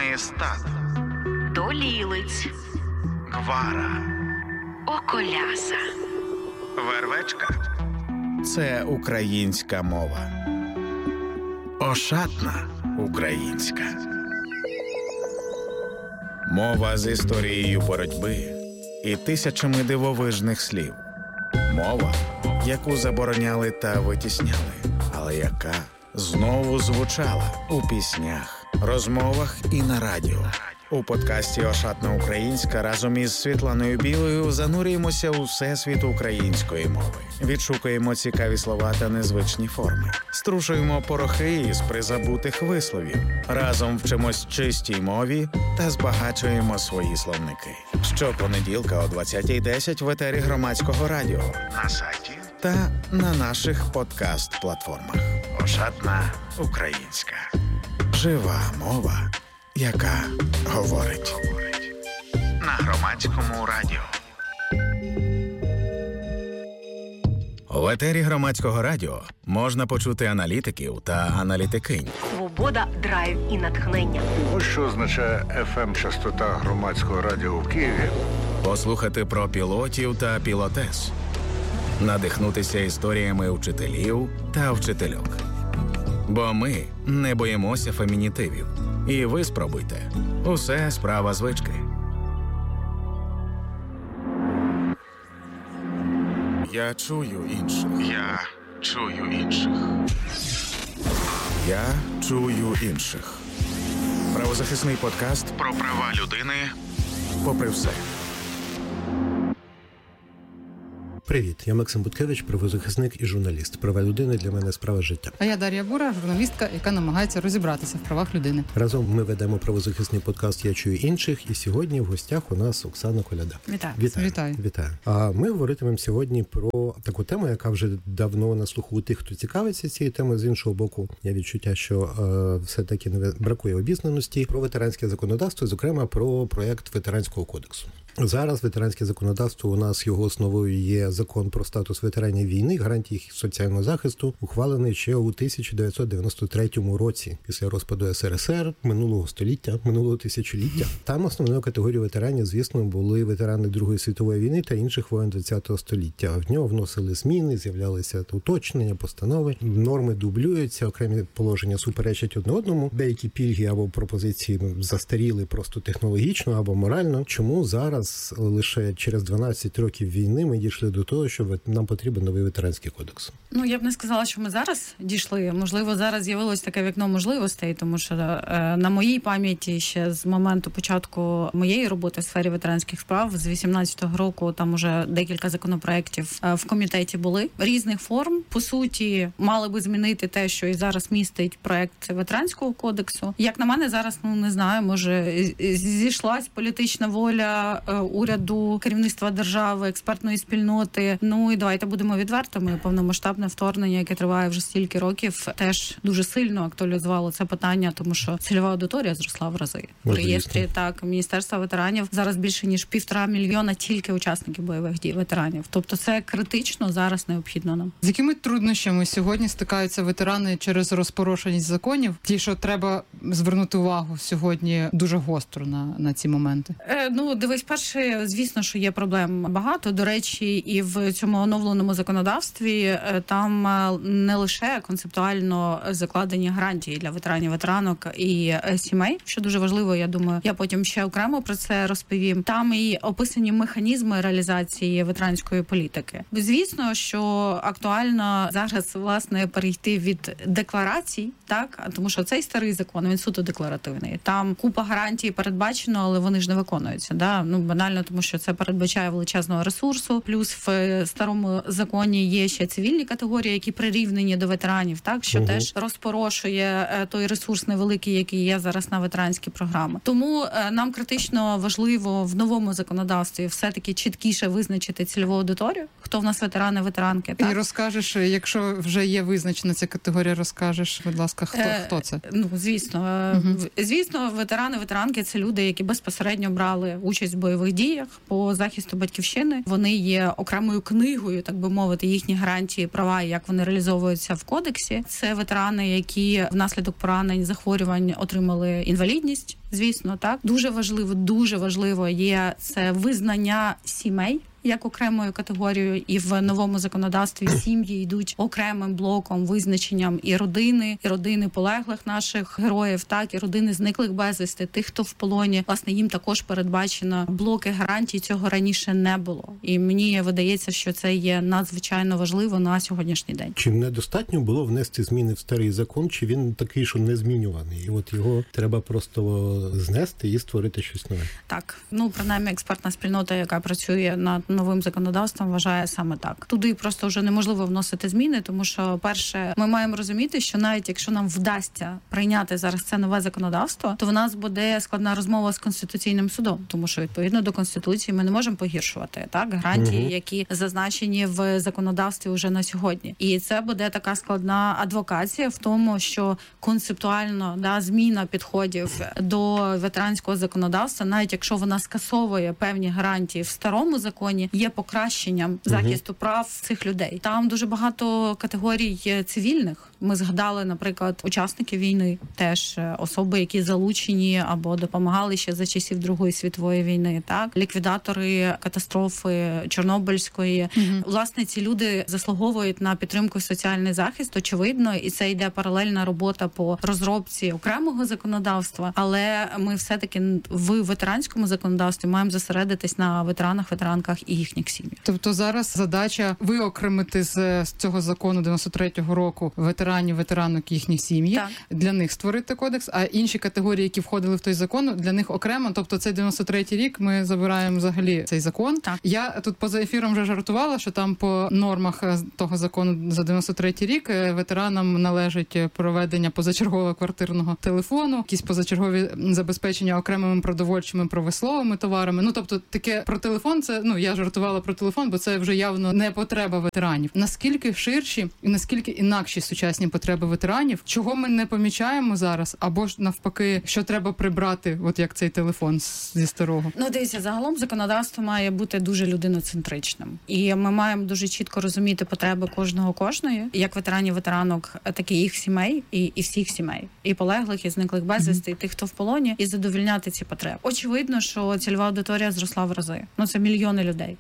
Маєстат, Долілиць, Гвара, Околяса, Вервечка – це українська мова. Ошатна українська. Мова з історією боротьби і тисячами дивовижних слів. Мова, яку забороняли та витісняли, але яка знову звучала у піснях, розмовах і на радіо. У подкасті «Ошатна українська» разом із Світланою Білою занурюємося у всесвіт української мови. Відшукуємо цікаві слова та незвичні форми. Струшуємо порохи із призабутих висловів. Разом вчимось чистій мові та збагачуємо свої словники. Щопонеділка о 20:10 в етері Громадського радіо, на сайті та на наших подкаст-платформах. «Ошатна українська». Жива мова, яка говорить. На Громадському радіо. В етері Громадського радіо можна почути аналітиків та аналітикинь. Свобода, драйв і натхнення. Ось що означає FM-частота Громадського радіо в Києві. Послухати про пілотів та пілотес. Надихнутися історіями вчителів та вчительок. Бо ми не боїмося фемінітивів. І ви спробуйте. Усе справа звички. Я чую інших. Я чую інших. Я чую інших. Правозахисний подкаст про права людини попри все. Привіт, я Максим Буткевич, правозахисник і журналіст. Права людини для мене справа життя. А я Дар'я Бура, журналістка, яка намагається розібратися в правах людини. Разом ми ведемо правозахисний подкаст «Я чую інших», і сьогодні в гостях у нас Оксана Коляда. Вітаю. А ми говоритимемо сьогодні про таку тему, яка вже давно на слуху у тих, хто цікавиться цією темою. З іншого боку, є відчуття, що все-таки не бракує обізнаності про ветеранське законодавство, зокрема про проєкт ветеранського кодексу. Зараз ветеранське законодавство у нас, його основою є закон про статус ветеранів війни, гарантії їх соціального захисту, ухвалений ще у 1993 році, після розпаду СРСР минулого тисячоліття. Там основною категорією ветеранів, звісно, були ветерани Другої світової війни та інших воєн ХХ століття. В нього вносили зміни, з'являлися уточнення, постанови, норми дублюються, окремі положення суперечать одне одному, деякі пільги або пропозиції застаріли просто технологічно або морально. Чому зараз лише через 12 років війни ми дійшли до того, що нам потрібен новий ветеранський кодекс? Ну, я б не сказала, що ми зараз дійшли. Можливо, зараз з'явилось таке вікно можливостей, тому що на моїй пам'яті ще з моменту початку моєї роботи в сфері ветеранських справ з 18-го року там уже декілька законопроєктів в комітеті були різних форм. По суті, мали би змінити те, що і зараз містить проект ветеранського кодексу. Як на мене, зараз, не знаю, може зійшлась політична воля уряду, керівництва держави, експертної спільноти. Ну і давайте будемо відвертими. Повномасштабне вторгнення, яке триває вже стільки років, теж дуже сильно актуалізувало це питання, тому що цільова аудиторія зросла в рази. В реєстрі Міністерства ветеранів зараз більше ніж 1,5 мільйона тільки учасників бойових дій ветеранів. Тобто це критично зараз необхідно нам. З якими труднощами сьогодні стикаються ветерани через розпорошеність законів? Ті, що треба звернути увагу сьогодні дуже гостро на ці моменти. Дивись, перше, звісно, що є проблем багато. До речі, і в цьому оновленому законодавстві там не лише концептуально закладені гарантії для ветеранів, ветеранок і сімей, що дуже важливо, я думаю, я потім ще окремо про це розповім. Там і описані механізми реалізації ветеранської політики. Звісно, що актуально зараз, власне, перейти від декларацій, так, тому що цей старий закон, він суто декларативний. Там купа гарантій передбачено, але вони ж не виконуються, да? Банально, тому що це передбачає величезного ресурсу. Плюс в старому законі є ще цивільні категорії, які прирівнені до ветеранів, так, що теж розпорошує той ресурс невеликий, який є зараз на ветеранські програми. Тому нам критично важливо в новому законодавстві все-таки чіткіше визначити цільову аудиторію, хто в нас ветерани, ветеранки. Так? І розкажеш, якщо вже є визначена ця категорія, розкажеш, будь ласка, хто це? Звісно. Звісно, ветерани, ветеранки – це люди, які безпосередньо брали участь в бойових бойових діях, по захисту батьківщини. Вони є окремою книгою, так би мовити, їхні гарантії, права, як вони реалізовуються в кодексі. Це ветерани, які внаслідок поранень, захворювань отримали інвалідність. Звісно, так. Дуже важливо є це визнання сімей як окремою категорією, і в новому законодавстві сім'ї йдуть окремим блоком, визначенням і родини полеглих наших героїв, так, і родини зниклих безвісти, тих, хто в полоні. Власне, їм також передбачено блоки гарантій, цього раніше не було. І мені видається, що це є надзвичайно важливо на сьогоднішній день. Чи недостатньо було внести зміни в старий закон, чи він такий, що не змінюваний? І от його треба просто знести і створити щось нове? Так, принаймні експертна спільнота, яка працює над новим законодавством, вважає саме так. Туди просто вже неможливо вносити зміни, тому що, перше, ми маємо розуміти, що навіть якщо нам вдасться прийняти зараз це нове законодавство, то в нас буде складна розмова з Конституційним судом, тому що, відповідно до Конституції, ми не можемо погіршувати гарантії, які зазначені в законодавстві вже на сьогодні. І це буде така складна адвокація в тому, що концептуально зміна підходів до ветеранського законодавства, навіть якщо вона скасовує певні гарантії в старому законі, є покращенням захисту прав цих людей. Там дуже багато категорій цивільних. Ми згадали, наприклад, учасників війни, теж особи, які залучені або допомагали ще за часів Другої світової війни, так, ліквідатори катастрофи Чорнобильської. Власне, ці люди заслуговують на підтримку і соціальний захист, очевидно, і це йде паралельна робота по розробці окремого законодавства, але ми все-таки в ветеранському законодавстві маємо зосередитись на ветеранах, ветеранках і їхніх сім'ях. Тобто зараз задача виокремити з цього закону 93-го року ветеранок їхніх сім'ї, так, для них створити кодекс, а інші категорії, які входили в той закон, для них окремо, тобто цей 93-й рік ми забираємо взагалі цей закон. Так. Я тут поза ефіром вже жартувала, що там по нормах того закону за 93-й рік ветеранам належить проведення позачергового квартирного телефону, якісь позачергові забезпечення окремими продовольчими промисловими товарами. Тобто таке про телефон, це, я жартувала про телефон, бо це вже явно не потреба ветеранів. Наскільки ширші і наскільки інакші сучасні потреби ветеранів, чого ми не помічаємо зараз, або ж навпаки, що треба прибрати, от як цей телефон зі старого? Дивіться, загалом законодавство має бути дуже людиноцентричним. І ми маємо дуже чітко розуміти потреби кожної, як ветеранів, ветеранок, так і їх сімей, і всіх сімей. І полеглих, і зниклих безвісти, і тих, хто в полоні, і задовольняти ці потреби. Очевидно, що цільова аудиторія зросла в рази. Це мільйони людей.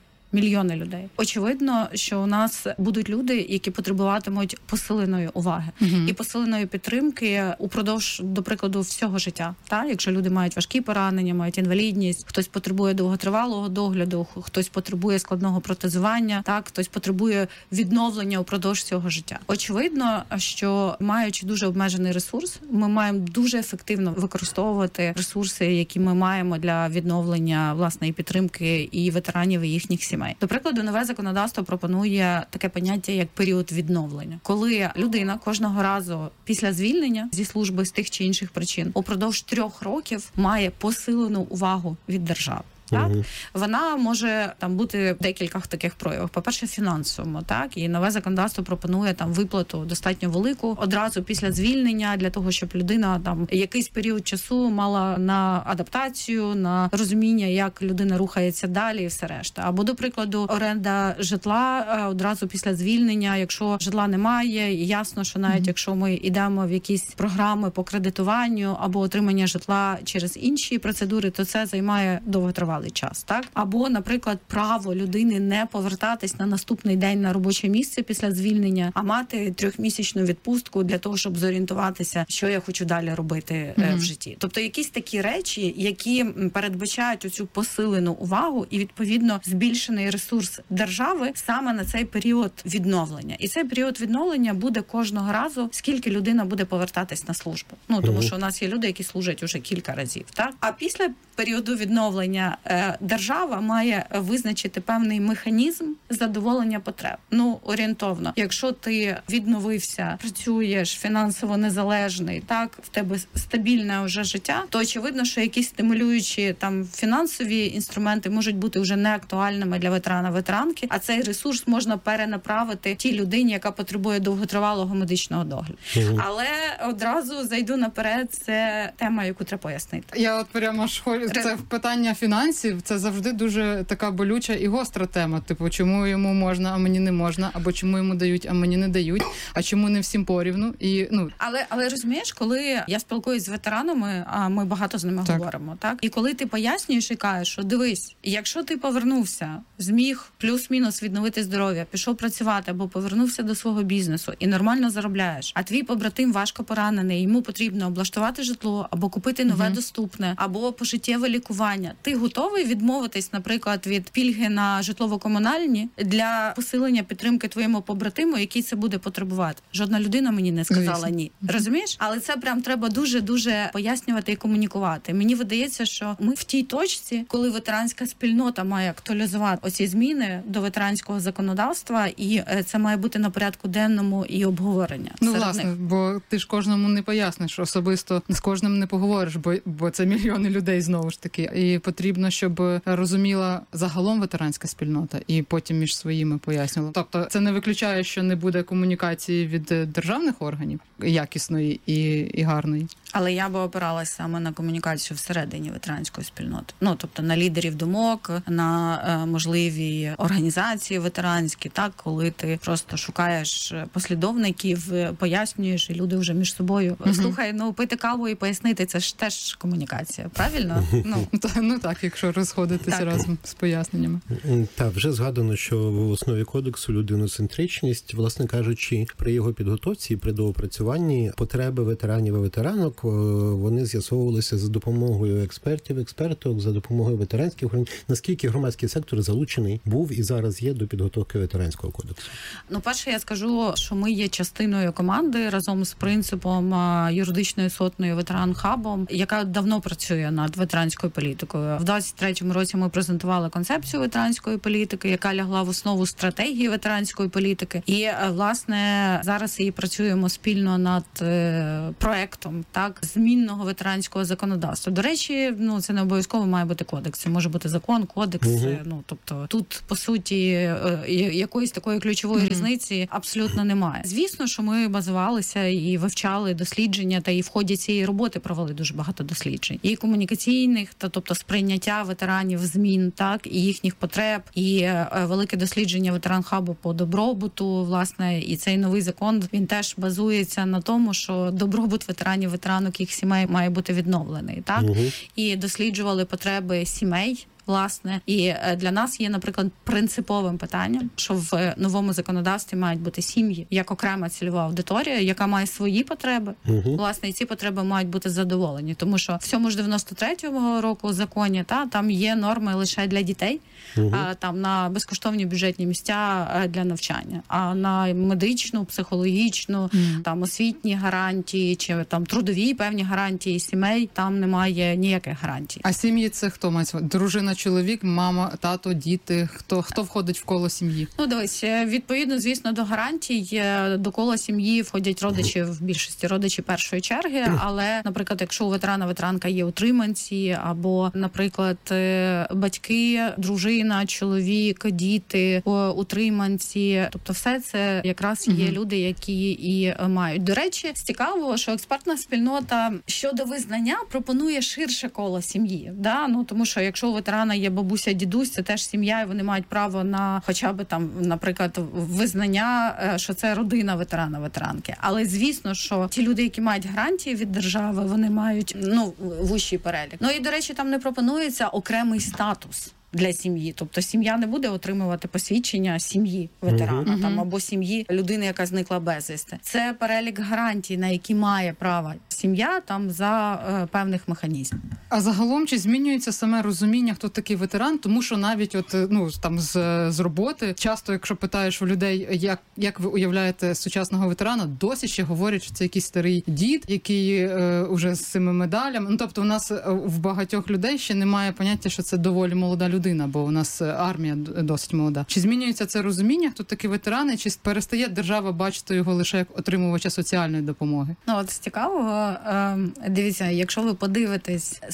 Очевидно, що у нас будуть люди, які потребуватимуть посиленої уваги і посиленої підтримки упродовж, до прикладу, всього життя. Так? Якщо люди мають важкі поранення, мають інвалідність, хтось потребує довготривалого догляду, хтось потребує складного протезування, так? Хтось потребує відновлення упродовж цього життя. Очевидно, що маючи дуже обмежений ресурс, ми маємо дуже ефективно використовувати ресурси, які ми маємо для відновлення власної підтримки і ветеранів, і їхніх сімей. До прикладу, нове законодавство пропонує таке поняття, як період відновлення. Коли людина кожного разу після звільнення зі служби з тих чи інших причин упродовж 3 років має посилену увагу від держави. Так? Вона може бути в декілька таких проявах. По-перше, фінансово, так? І нове законодавство пропонує виплату достатньо велику одразу після звільнення для того, щоб людина якийсь період часу мала на адаптацію, на розуміння, як людина рухається далі і все решта. Або, до прикладу, оренда житла одразу після звільнення, якщо житла немає, і ясно, що навіть якщо ми йдемо в якісь програми по кредитуванню або отримання житла через інші процедури, то це займає довготривалий час, так? Або, наприклад, право людини не повертатись на наступний день на робоче місце після звільнення, а мати 3-місячну відпустку для того, щоб зорієнтуватися, що я хочу далі робити в житті. Тобто якісь такі речі, які передбачають оцю посилену увагу і, відповідно, збільшений ресурс держави саме на цей період відновлення. І цей період відновлення буде кожного разу, скільки людина буде повертатись на службу. Тому що у нас є люди, які служать уже кілька разів, так? А після періоду відновлення держава має визначити певний механізм задоволення потреб. Орієнтовно. Якщо ти відновився, працюєш, фінансово незалежний, так, в тебе стабільне вже життя, то очевидно, що якісь стимулюючі фінансові інструменти можуть бути вже не актуальними для ветерана-ветеранки, а цей ресурс можна перенаправити тій людині, яка потребує довготривалого медичного догляду. Але одразу зайду наперед, це тема, яку треба пояснити. Я прямо це питання фінансів, віці це завжди дуже така болюча і гостра тема. Типу, чому йому можна, а мені не можна, або чому йому дають, а мені не дають, а чому не всім порівну. І, Але розумієш, коли я спілкуюсь з ветеранами, а ми багато з ними говоримо, так? І коли ти пояснюєш і кажеш, що дивись, якщо ти повернувся, зміг плюс-мінус відновити здоров'я, пішов працювати або повернувся до свого бізнесу і нормально заробляєш, а твій побратим важко поранений, йому потрібно облаштувати житло, або купити нове доступне, або пожиттєве лікування. Ти готовий відмовитись, наприклад, від пільги на житлово-комунальні для посилення підтримки твоєму побратиму, який це буде потребувати? Жодна людина мені не сказала ні. Розумієш? Але це прям треба дуже-дуже пояснювати і комунікувати. Мені видається, що ми в тій точці, коли ветеранська спільнота має актуалізувати оці зміни до ветеранського законодавства, і це має бути на порядку денному і обговорення. Власне, бо ти ж кожному не поясниш, особисто з кожним не поговориш, бо це мільйони людей знову ж таки. І потрібно, щоб розуміла загалом ветеранська спільнота і потім між своїми пояснювала. Тобто це не виключає, що не буде комунікації від державних органів якісної і гарної. Але я би опиралася саме на комунікацію всередині ветеранської спільноти. Тобто на лідерів думок, на можливі організації ветеранські, так, коли ти просто шукаєш послідовників, пояснюєш, і люди вже між собою. Слухай, пити каву і пояснити, це ж теж комунікація, правильно? Так, якщо розходитися разом з поясненнями. Так, вже згадано, що в основі кодексу людиноцентричність, власне кажучи, при його підготовці і при доопрацюванні потреби ветеранів і ветеранок вони з'ясовувалися за допомогою експерток, за допомогою ветеранських організацій. Наскільки громадський сектор залучений був і зараз є до підготовки ветеранського кодексу? Перше, я скажу, що ми є частиною команди разом з принципом юридичної сотнею ветеран-хабом, яка давно працює над ветеранською політикою. В 23-му році ми презентували концепцію ветеранської політики, яка лягла в основу стратегії ветеранської політики. І, власне, зараз і працюємо спільно над проектом, так, змінного ветеранського законодавства. До речі, це не обов'язково має бути кодекс. Це може бути закон, кодекс. Тобто тут, по суті, якоїсь такої ключової різниці абсолютно немає. Звісно, що ми базувалися і вивчали дослідження, та і в ході цієї роботи провели дуже багато досліджень. І комунікаційних, тобто сприйняття ветеранів змін, так, і їхніх потреб, і велике дослідження ветеран-хабу по добробуту, власне, і цей новий закон, він теж базується на тому, що добробут ветеранок, їх сімей має бути відновлений, так? І досліджували потреби сімей, власне, і для нас є, наприклад, принциповим питанням, що в новому законодавстві мають бути сім'ї як окрема цільова аудиторія, яка має свої потреби. Власне, і ці потреби мають бути задоволені, тому що в цьому ж 93-го року законі, там є норми лише для дітей, там на безкоштовні бюджетні місця для навчання, а на медичну, психологічну, там освітні гарантії чи там трудові певні гарантії сімей, там немає ніяких гарантій. А сім'ї це хто має? Дружина, чоловік, мама, тато, діти, хто входить в коло сім'ї? Дивись, відповідно, звісно, до гарантій, до кола сім'ї входять родичі, в більшості родичі першої черги, але, наприклад, якщо у ветеранка є утриманці, або, наприклад, батьки, дружина, чоловік, діти, утриманці, тобто все це якраз є люди, які і мають. До речі, цікаво, що експертна спільнота щодо визнання пропонує ширше коло сім'ї, тому що якщо у ветерана є бабуся, дідусь, це теж сім'я, і вони мають право на хоча б там, наприклад, визнання, що це родина ветеранки. Але звісно, що ті люди, які мають гарантії від держави, вони мають вищий перелік. І, до речі, там не пропонується окремий статус для сім'ї. Тобто сім'я не буде отримувати посвідчення сім'ї ветерана там або сім'ї людини, яка зникла безвісти. Це перелік гарантій, на які має право сім'я там за певних механізмів. А загалом чи змінюється саме розуміння, хто такий ветеран? Тому що навіть там з роботи часто, якщо питаєш у людей, як ви уявляєте сучасного ветерана, досі ще говорять, що це якийсь старий дід, який уже з цими медалями. Тобто у нас в багатьох людей ще немає поняття, що це доволі молода людина, бо у нас армія досить молода. Чи змінюється це розуміння, хто такі ветерани, чи перестає держава бачити його лише як отримувача соціальної допомоги? З цікавого, дивіться, якщо ви подивитесь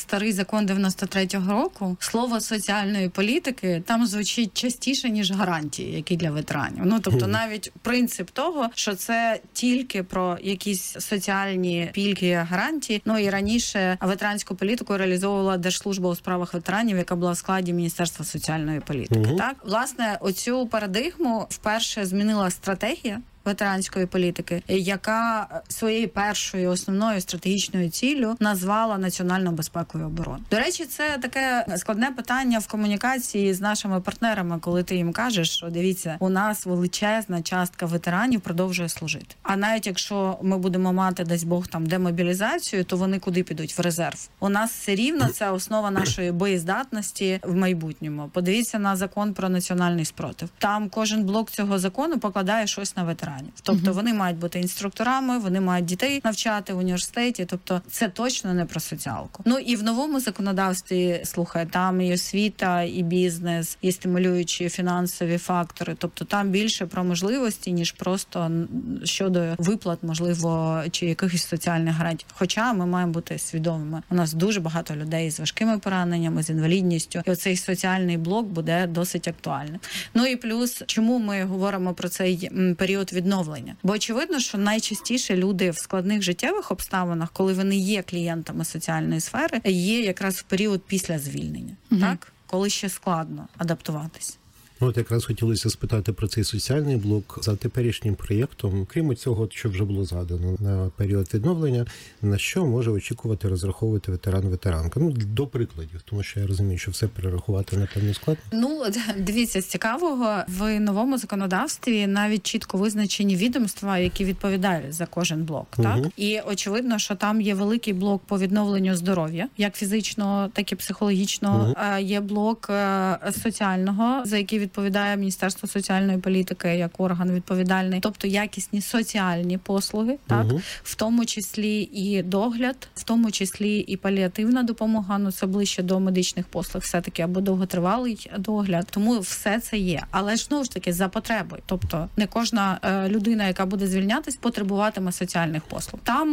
старий закон 93-го року, слово соціальної політики там звучить частіше, ніж гарантії, які для ветеранів. Ну, тобто навіть принцип того, що це тільки про якісь соціальні пільги, гарантії. Ну і раніше ветеранську політику реалізовувала Держслужба у справах ветеранів, яка була в складі Міністерства соціальної політики. Так, власне, оцю парадигму вперше змінила стратегія ветеранської політики, яка своєю першою основною стратегічною ціллю назвала національну безпеку і оборону. До речі, це таке складне питання в комунікації з нашими партнерами, коли ти їм кажеш, що дивіться, у нас величезна частка ветеранів продовжує служити. А навіть якщо ми будемо мати, десь Бог, там демобілізацію, то вони куди підуть? В резерв. У нас все рівно це основа нашої боєздатності в майбутньому. Подивіться на закон про національний спротив. Там кожен блок цього закону покладає щось на ветеранів. Тобто вони мають бути інструкторами, вони мають дітей навчати в університеті, тобто це точно не про соціалку. Ну і в новому законодавстві, слухай, там і освіта, і бізнес, і стимулюючі фінансові фактори, тобто там більше про можливості, ніж просто щодо виплат, можливо, чи якихось соціальних гарантій. Хоча ми маємо бути свідомими. У нас дуже багато людей з важкими пораненнями, з інвалідністю, і оцей соціальний блок буде досить актуальним. Ну і плюс, чому ми говоримо про цей період відновлення? Бо очевидно, що найчастіше люди в складних життєвих обставинах, коли вони є клієнтами соціальної сфери, є якраз в період після звільнення, так? Коли ще складно адаптуватись. Ну, от якраз хотілося спитати про цей соціальний блок за теперішнім проєктом. Крім цього, що вже було згадано на період відновлення, на що може очікувати, розраховувати ветеран-ветеранка? Ну, до прикладів, тому що я розумію, що все перерахувати, напевно, складно. Ну, дивіться, з цікавого, в новому законодавстві навіть чітко визначені відомства, які відповідають за кожен блок, так? І очевидно, що там є великий блок по відновленню здоров'я, як фізичного, так і психологічного. Є блок соціального, за який відповідає Міністерство соціальної політики як орган відповідальний, тобто якісні соціальні послуги, так, в тому числі і догляд, в тому числі і паліативна допомога, ну це ближче до медичних послуг, все-таки, або довготривалий догляд, тому все це є. Але ж, знову ж таки, за потребою, тобто не кожна людина, яка буде звільнятись, потребуватиме соціальних послуг. Там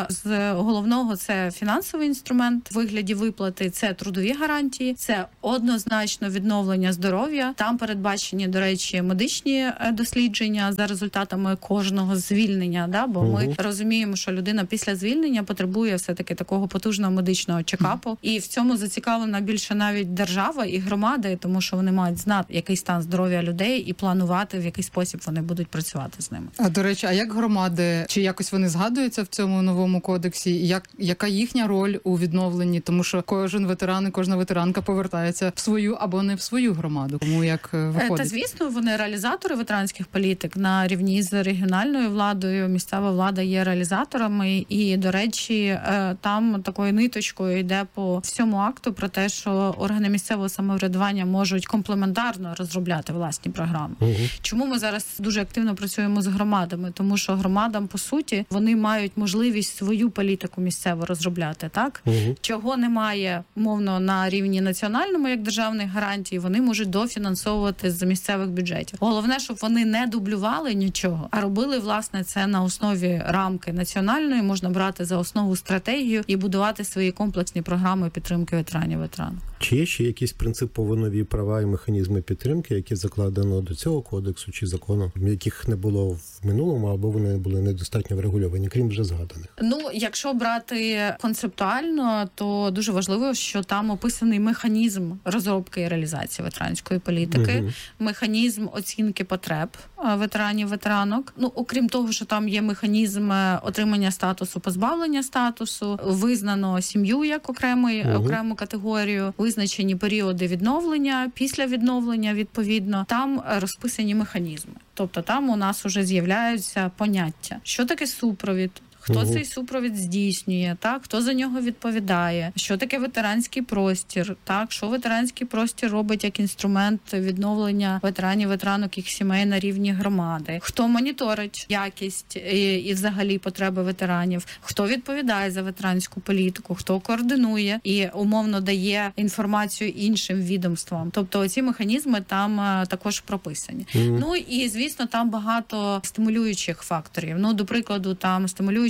з головного це фінансовий інструмент в вигляді виплати, це трудові гарантії, це однозначно відновлення здоров'я. Там передбачені, до речі, медичні дослідження за результатами кожного звільнення, да? Бо ми розуміємо, що людина після звільнення потребує все-таки такого потужного медичного чекапу. І в цьому зацікавлена більше навіть держава і громади, тому що вони мають знати, який стан здоров'я людей і планувати, в який спосіб вони будуть працювати з ними. А, до речі, а як громади, чи якось вони згадуються в цьому новому кодексі? Яка їхня роль у відновленні? Тому що кожен ветеран і кожна ветеранка повертається в свою або не в свою громаду. Тому як виходить? Та, звісно, вони реалізатори ветеранських політик на рівні з регіональною владою. Місцева влада є реалізаторами. І, до речі, там такою ниточкою йде по всьому акту про те, що органи місцевого самоврядування можуть комплементарно розробляти власні програми. Чому ми зараз дуже активно працюємо з громадами? Тому що громадам, по суті, вони мають можливість свою політику місцево розробляти, так? Чого немає, мовно, на рівні національному, як державних гарантій, вони можуть дофінансовувати з місцевих бюджетів. Головне, щоб вони не дублювали нічого, а робили, власне, це на основі рамки національної, можна брати за основу стратегію і будувати свої комплексні програми підтримки ветеранів. Чи є ще якісь принципово нові права і механізми підтримки, які закладено до цього кодексу чи закону, яких не було в минулому, або вони були недостатньо врегульовані, крім вже згаданих? Ну, якщо брати концептуально, то дуже важливо, що там описаний механізм розробки і реалізації ветеранської політики, механізм оцінки потреб ветеранів, ветеранок. Ну, окрім того, що там є механізм отримання статусу, позбавлення статусу, визнано сім'ю як окрему категорію, визначені періоди відновлення, після відновлення, відповідно, там розписані механізми. Тобто там у нас уже з'являються поняття. Що таке супровід? Хто цей супровід здійснює, так? Хто за нього відповідає? Що таке ветеранський простір? Так? Що ветеранський простір робить як інструмент відновлення ветеранів, ветеранок, їх сімей на рівні громади? Хто моніторить якість і взагалі потреби ветеранів? Хто відповідає за ветеранську політику? Хто координує і умовно дає інформацію іншим відомствам? Тобто ці механізми там також прописані. Ну і, звісно, там багато стимулюючих факторів. Ну, до прикладу, там стимулюючі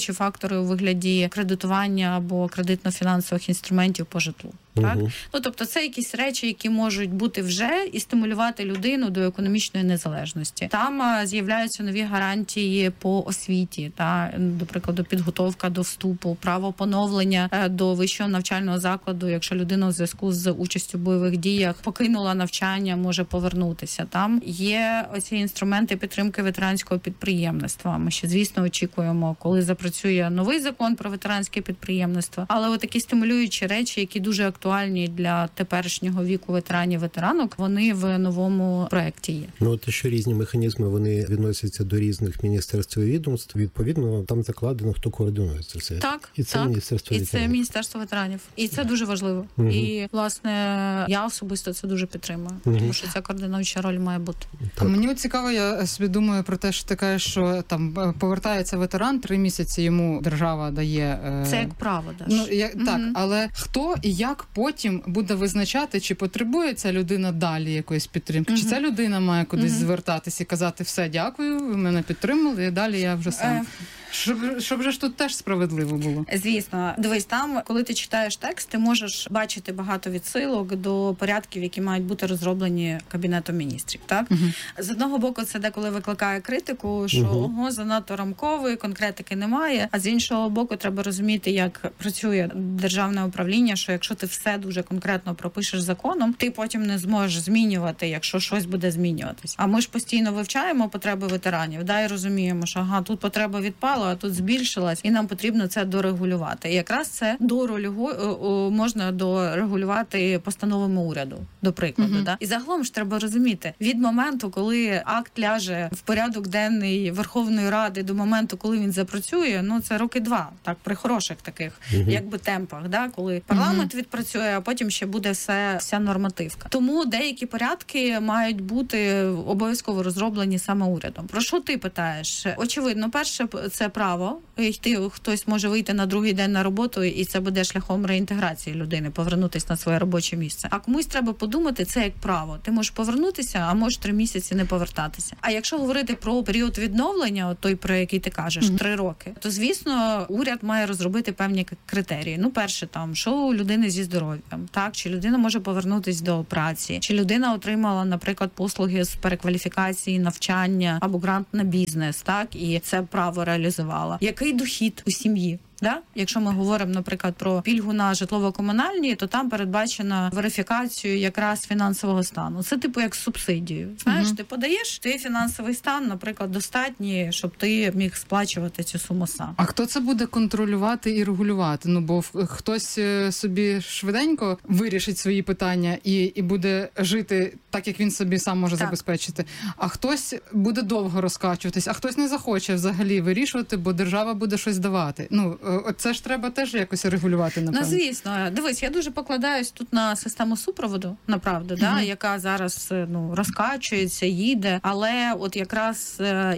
стимулюючі фактори у вигляді кредитування або кредитно-фінансових інструментів по житлу. Так? Ну, тобто це якісь речі, які можуть бути вже і стимулювати людину до економічної незалежності. Там з'являються нові гарантії по освіті, до прикладу, підготовка до вступу, право поновлення до вищого навчального закладу, якщо людина у зв'язку з участю в бойових діях покинула навчання, може повернутися. Там є оці інструменти підтримки ветеранського підприємництва. Ми ще, звісно, очікуємо, коли запрацює новий закон про ветеранське підприємництво. Але отакі стимулюючі речі, які дуже актуальні для теперішнього віку ветеранів-ветеранок, вони в новому проєкті є. Ну, те, що різні механізми, вони відносяться до різних міністерств і відомств, відповідно, там закладено, хто координує це все. Так, і це Міністерство ветеранів. І це Міністерство ветеранів. І це дуже важливо. І, власне, я особисто це дуже підтримую, тому що ця координуюча роль має бути. Так. Мені цікаво, я собі думаю про те, що ти кажеш, що там повертається ветеран, 3 місяці йому держава дає... Це як право, Даш. Ну, так, але хто і як потім буде визначати, чи потребує ця людина далі якоїсь підтримки, чи ця людина має кудись звертатися і казати, все, дякую, ви мене підтримали, і далі я вже сам. Щоб же ж тут теж справедливо було. Звісно. Дивись, там, коли ти читаєш текст, ти можеш бачити багато відсилок до порядків, які мають бути розроблені Кабінетом міністрів. Так? З одного боку, це деколи викликає критику, що ого, занадто рамковий, конкретики немає, а з іншого боку, треба розуміти, як працює державне управління, що якщо ти все дуже конкретно пропишеш законом, ти потім не зможеш змінювати, якщо щось буде змінюватись. А ми ж постійно вивчаємо потреби ветеранів, і розуміємо, що тут потреба відпала, а тут збільшилась, і нам потрібно це дорегулювати. І якраз це можна дорегулювати постановами уряду, до прикладу. Да? І загалом ж треба розуміти, від моменту, коли акт ляже в порядок денний Верховної Ради, до моменту, коли він запрацює, це роки 2, так, при хороших таких, якби темпах, да? Коли парламент відпрацює, а потім ще буде вся нормативка. Тому деякі порядки мають бути обов'язково розроблені саме урядом. Про що ти питаєш? Очевидно, перше, це право. Хтось може вийти на другий день на роботу, і це буде шляхом реінтеграції людини, повернутися на своє робоче місце. А комусь треба подумати, це як право. Ти можеш повернутися, а можеш 3 місяці не повертатися. А якщо говорити про період відновлення, той, про який ти кажеш, 3 роки, то, звісно, уряд має розробити певні критерії. Перше, що у людини зі здоров'ям, так? Чи людина може повернутися до праці, чи людина отримала, наприклад, послуги з перекваліфікації, навчання або грант на бізнес, так? І це право реалізувала. Який дохід у сім'ї? Да? Якщо ми говоримо, наприклад, про пільгу на житлово-комунальні, то там передбачено верифікацію якраз фінансового стану. Це типу як субсидію. Знаєш, ти подаєш, твій фінансовий стан, наприклад, достатній, щоб ти міг сплачувати цю суму сам. А хто це буде контролювати і регулювати? Бо хтось собі швиденько вирішить свої питання і буде жити так, як він собі сам може забезпечити. А хтось буде довго розкачуватись, а хтось не захоче взагалі вирішувати, бо держава буде щось давати. Це ж треба теж якось регулювати, напевно. Звісно. Дивись, я дуже покладаюсь тут на систему супроводу, направду, яка зараз розкачується, їде, але от якраз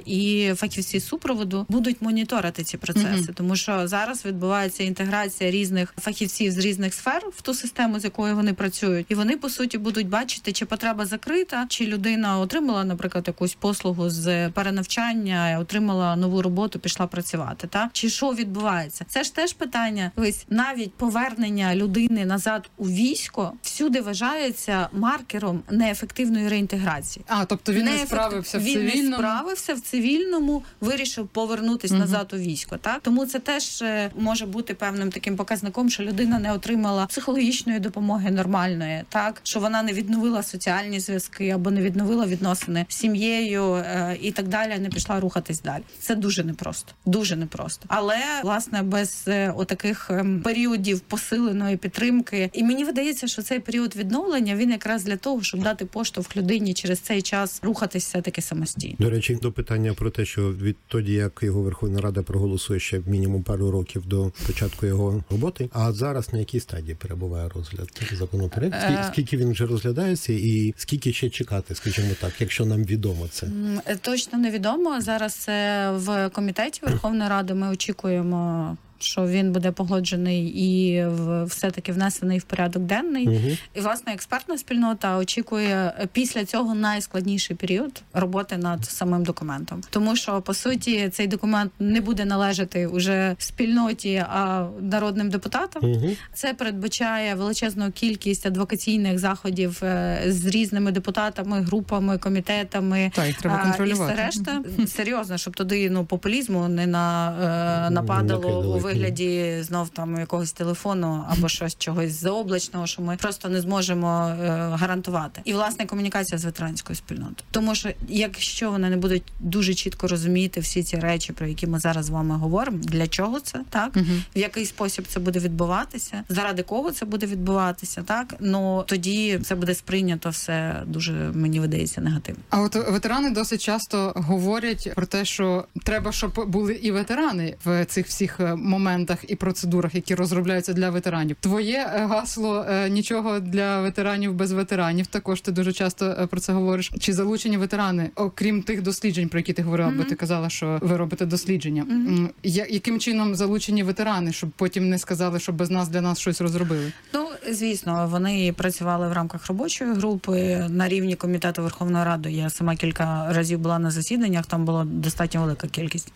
і фахівці супроводу будуть моніторити ці процеси, тому що зараз відбувається інтеграція різних фахівців з різних сфер в ту систему, з якою вони працюють, і вони, по суті, будуть бачити, чи потреба закрита, чи людина отримала, наприклад, якусь послугу з перенавчання, отримала нову роботу, пішла працювати, так? Чи що відбувається? Це ж теж питання. Ось навіть повернення людини назад у військо всюди вважається маркером неефективної реінтеграції. Тобто він не справився в цивільному? Він не справився в цивільному, вирішив повернутися назад у військо. Так? Тому це теж може бути певним таким показником, що людина не отримала психологічної допомоги нормальної, так? Що вона не відновила соціальні зв'язки або не відновила відносини з сім'єю і так далі, не пішла рухатись далі. Це дуже непросто. Дуже непросто. Але, власне, без отаких періодів посиленої підтримки. І мені видається, що цей період відновлення, він якраз для того, щоб дати поштовх людині через цей час рухатися все-таки самостійно. До речі, до питання про те, що відтоді, як його Верховна Рада проголосує ще мінімум пару років до початку його роботи, а зараз на якій стадії перебуває розгляд законопроекту? Скільки він вже розглядається і скільки ще чекати, скажімо так, якщо нам відомо це? Точно невідомо. Зараз в комітеті Верховної Ради ми очікуємо що він буде погоджений і все-таки внесений в порядок денний. І, власне, експертна спільнота очікує після цього найскладніший період роботи над самим документом. Тому що, по суті, цей документ не буде належати уже спільноті, а народним депутатам. Це передбачає величезну кількість адвокаційних заходів з різними депутатами, групами, комітетами. Так, їх треба контролювати. І все решта. Серйозно, щоб туди популізму не нападало у вигляді знов там якогось телефону або щось чогось заоблачного, що ми просто не зможемо гарантувати. І, власне, комунікація з ветеранською спільнотою. Тому що, якщо вони не будуть дуже чітко розуміти всі ці речі, про які ми зараз з вами говоримо, для чого це, так? В який спосіб це буде відбуватися, заради кого це буде відбуватися, так? Ну, тоді це буде сприйнято все дуже, мені видається, негативно. А от ветерани досить часто говорять про те, що треба, щоб були і ветерани в цих всіх моментах і процедурах, які розробляються для ветеранів. Твоє гасло «Нічого для ветеранів без ветеранів», також ти дуже часто про це говориш. Чи залучені ветерани, окрім тих досліджень, про які ти говорила, бо ти казала, що ви робите дослідження. Яким чином залучені ветерани, щоб потім не сказали, що без нас для нас щось розробили? Ну, звісно, вони працювали в рамках робочої групи на рівні комітету Верховної Ради. Я сама кілька разів була на засіданнях, там була достатньо велика кількість.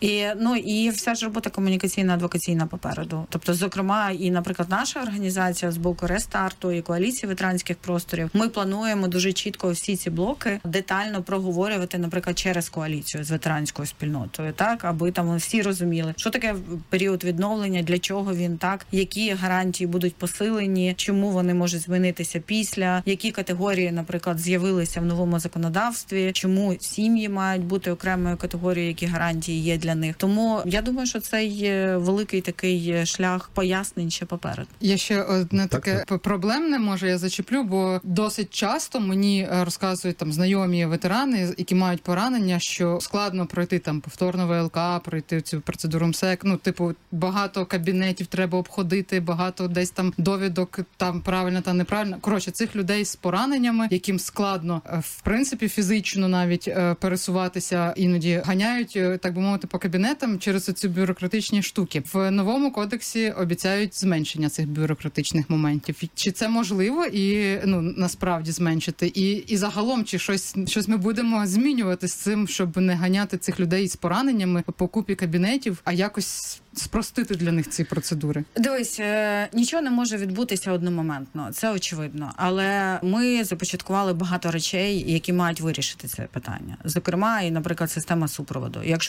І вся ж робота комунікаційна, адвокаційна попереду. Тобто, зокрема, і, наприклад, наша організація з боку Рестарту і коаліції ветеранських просторів, ми плануємо дуже чітко всі ці блоки детально проговорювати, наприклад, через коаліцію з ветеранською спільнотою, так, аби там всі розуміли, що таке період відновлення, для чого він, так, які гарантії будуть посилені, чому вони можуть змінитися після, які категорії, наприклад, з'явилися в новому законодавстві, чому сім'ї мають бути окремою категорією, які гарантії є для них. Тому я думаю, що це є великий такий шлях пояснень ще попереду. Я ще одне таке проблемне, може, я зачеплю, бо досить часто мені розказують там знайомі ветерани, які мають поранення, що складно пройти там повторно ВЛК, пройти цю процедуру МСЕК. Ну, типу, багато кабінетів треба обходити, багато десь там довідок, там правильно та неправильно. Коротше, цих людей з пораненнями, яким складно, в принципі, фізично навіть пересуватися, іноді ганяють, так би мовити, по кабінетам через ці бюрократичні штуки. В новому кодексі обіцяють зменшення цих бюрократичних моментів. Чи це можливо і, насправді зменшити? І загалом, чи щось ми будемо змінювати з цим, щоб не ганяти цих людей з пораненнями по купі кабінетів, а якось спростити для них ці процедури? Дивись, нічого не може відбутися одномоментно, це очевидно. Але ми започаткували багато речей, які мають вирішити це питання. Зокрема, і, наприклад, система супроводу. Якщо